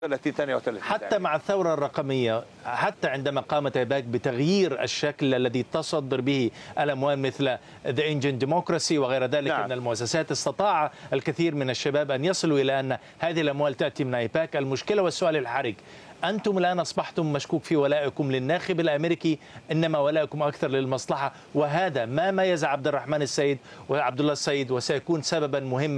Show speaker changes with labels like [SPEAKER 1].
[SPEAKER 1] 30 32
[SPEAKER 2] حتى مع الثورة الرقمية، حتى عندما قامت ايباك بتغيير الشكل الذي تصدر به الأموال مثل The Engine Democracy وغير ذلك من المؤسسات، استطاع الكثير من الشباب أن يصلوا إلى أن هذه الأموال تأتي من ايباك. المشكلة والسؤال الحرج، أنتم الآن أصبحتم مشكوك في ولائكم للناخب الأمريكي، إنما ولائكم أكثر للمصلحة، وهذا ما ميز عبد الرحمن السيد وعبد الله السيد، وسيكون سببا مهما